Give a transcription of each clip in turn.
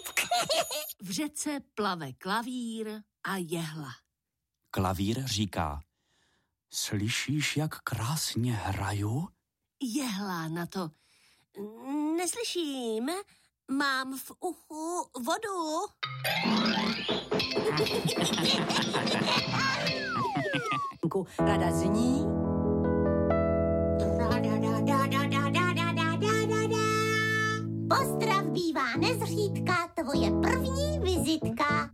V řece plave klavír a jehla. Klavír říká: slyšíš, jak krásně hraju? Jehla na to: neslyším, mám v uchu vodu. Rada zní: pozdrav bývá nezřídka, tvoje první vizitka.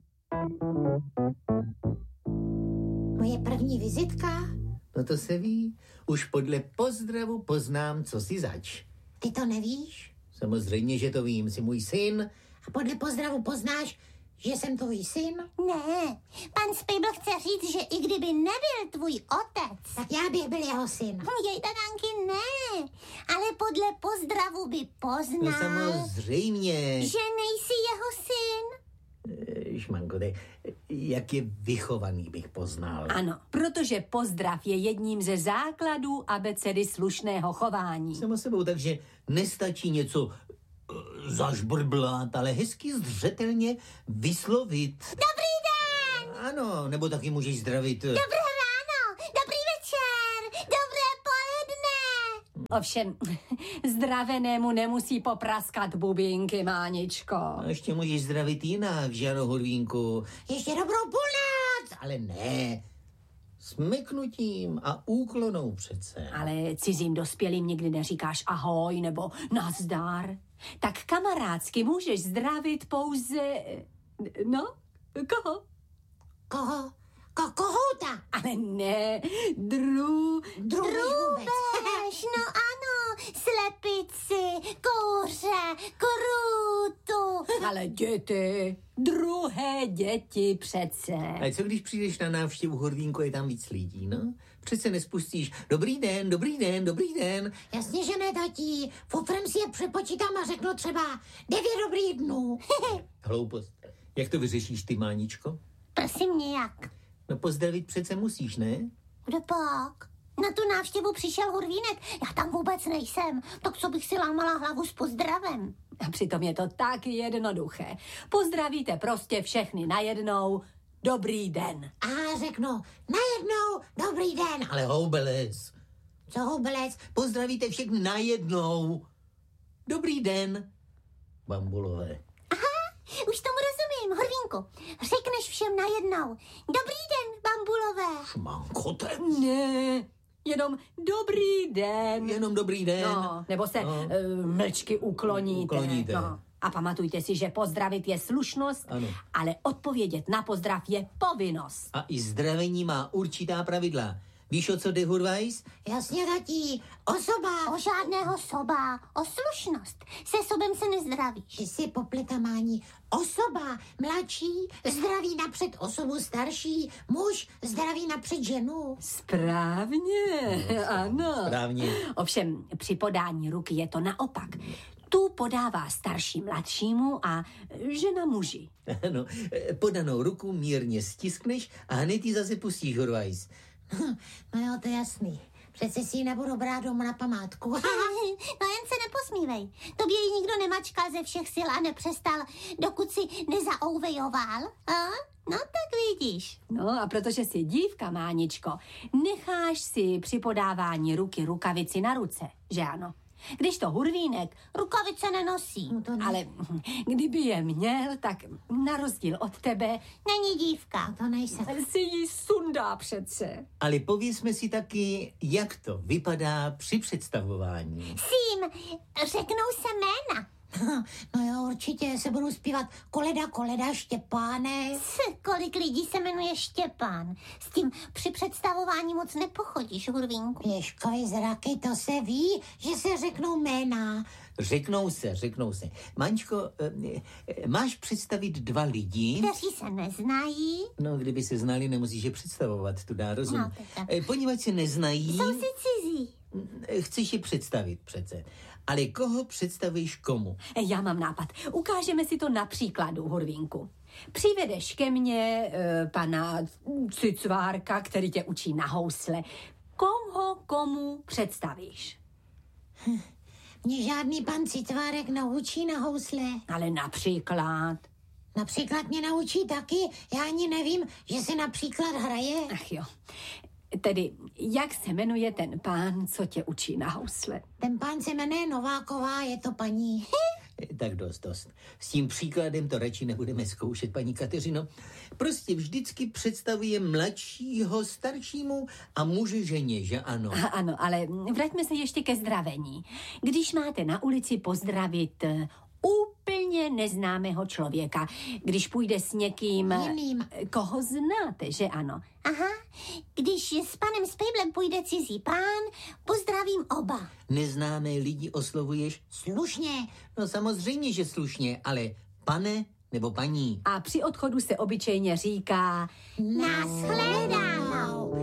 Moje první vizitka? No to se ví. Už podle pozdravu poznám, co si zač. Ty to nevíš? Samozřejmě, že to vím, jsi můj syn. A podle pozdravu poznáš, že jsem tvůj syn? Ne, pan Spejbl chce říct, že i kdyby nebyl tvůj otec, tak já bych byl jeho syn. Jej, Tadanky, ne, ale podle pozdravu by poznal, No samozřejmě. že nejsi jeho syn. Šmanko, jak je vychovaný, bych poznal. ano, protože pozdrav je jedním ze základů abecedy slušného chování. Samo sebou, takže nestačí něco zažbrblat, ale hezky zřetelně vyslovit. Dobrý den! Ano, nebo taky můžeš zdravit. Dobré ráno, dobrý večer, dobré poledne. Ovšem, zdravenému nemusí popraskat bubínky, Máničko. A ještě můžeš zdravit jinak, Žano Hurvínku. Ještě dobrou půlnoc. Ale ne, smeknutím a úklonou přece. Ale cizím dospělým nikdy neříkáš ahoj nebo nazdar. Tak kamarádsky můžeš zdravit pouze... No, koho? Koho? Kohouta. Ale ne, Drůbež, no ano, slepici, kouře, krůtu. Ale děti, druhé děti přece. A co když přijdeš na návštěvu, Hurvínku, je tam víc lidí, no? Přece nespustíš dobrý den, dobrý den, dobrý den. Jasně, že ne, tatí. Fofrem si je přepočítám a řeknu třeba 9 dobrých dnů. Hloupost. Jak to vyřešíš ty, Máničko? Prosím, nějak. No pozdravit přece musíš, ne? Kdo pak? Na tu návštěvu přišel Hurvínek. Já tam vůbec nejsem. Tak co bych si lámala hlavu s pozdravem? A přitom je to tak jednoduché. Pozdravíte prostě všechny najednou. Dobrý den. A řeknu najednou dobrý den. Ale houbelec. Co houbelec? Pozdravíte všechny najednou. Dobrý den, bambulové. Už tomu rozumím, Hurvínku. Řekneš všem najednou. Dobrý den, bambulové. Šmankote. Ne, jenom dobrý den. Jenom dobrý den. No, nebo se mlčky ukloníte. Ukloníte. No. A pamatujte si, že pozdravit je slušnost, Ano. ale odpovědět na pozdrav je povinnost. A i zdravení má určitá pravidla. Víš, o co jde, Hurvajs? Jasně, tatí. Osoba. O žádného soba. O slušnost. Se sobem se nezdravíš. Ty jsi popleta, Máni. Osoba mladší zdraví napřed osobu starší. Muž zdraví napřed ženu. Správně, ano. Správně. Ovšem, při podání ruky je to naopak. Tu podává starší mladšímu a žena muži. Ano, podanou ruku mírně stiskneš a hned ji zase pustíš, Hurvajs. No jo, to je jasný. Přece si ji nebudu brát domů na památku. No jen se neposmívej. Tobě ji nikdo nemačkal ze všech sil a nepřestal, dokud si nezaouvejoval. A? No tak vidíš. No a protože jsi dívka, Máničko, necháš si při podávání ruky rukavici na ruce, že ano? Když to Hurvínek Rukavice nenosí. No to ne. ale kdyby je měl, tak na rozdíl od tebe Není dívka. No to nejsem. si ji sundá přece. Ale povězme si taky, jak to vypadá při představování. Sím, řeknou se jména. No jo, určitě se budou zpívat koleda, koleda, Štěpáne. Kolik lidí se jmenuje Štěpán. S tím při představování moc nepochodíš, Hurvínku. Pěškoj zraky, to se ví, že se řeknou jména. Řeknou se. Mančko, máš představit 2 lidi? Kteří se neznají. No, kdyby se znali, nemusíš je představovat, tu dá rozum. No, tak. Poněvadž se neznají, Jsou si cizí. chceš je představit přece. Ale koho představíš komu? Já mám nápad. Ukážeme si to na příkladu, Hurvínku. Přivedeš ke mně pana Cicvárka, který tě učí na housle. Komu představíš? Mě žádný pan Citvárek naučí na housle. Ale například. Například mě naučí taky. Já ani nevím, že se například hraje. Ach jo. Tedy, jak se jmenuje ten pán, co tě učí na housle? Ten pán se jmenuje Nováková, je to paní. Tak dost. S tím příkladem to radši nebudeme zkoušet, paní Kateřino. Prostě vždycky představuje mladšího staršímu a muže ženě, že ano? Ano, ale vraťme se ještě ke zdravení. Když máte na ulici pozdravit úplně neznámého člověka, když půjde s někým, Jiným. koho znáte, že ano? Aha, když s panem Spejblem půjde cizí pán, pozdravím oba. Neznámé lidi oslovuješ? Slušně. No samozřejmě, že slušně, ale pane nebo paní. A při odchodu se obyčejně říká Nashledanou.